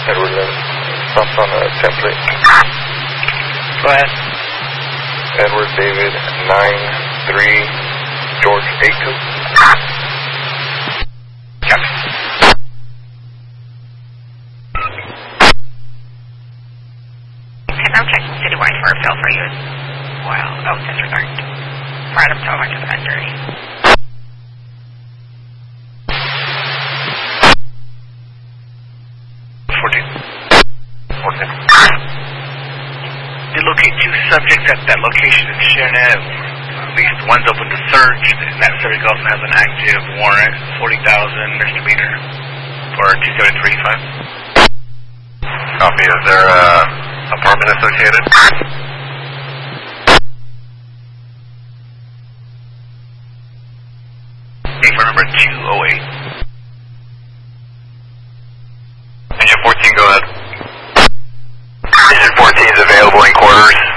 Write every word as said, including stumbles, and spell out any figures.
Edward Lynn, stopped on a template. Go ahead. Edward David nine three George eight two. Copy. Okay, I'm checking citywide for a bill for you as well. Oh, disregard. Right up to electric vendor. fourteen. fourteen. They locate two subjects at that location in Chernev. At least one's open to search, and that subject also has an active warrant, forty thousand misdemeanor for two seven three five. Copy. Is there a apartment associated? For number two oh eight. Engine fourteen, go ahead. Engine fourteen is available in quarters.